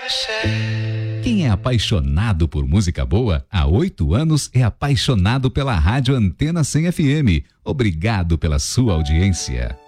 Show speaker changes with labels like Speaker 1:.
Speaker 1: Quem é apaixonado por música boa, há 8 anos é apaixonado pela Rádio Antena 100 FM. Obrigado pela sua audiência.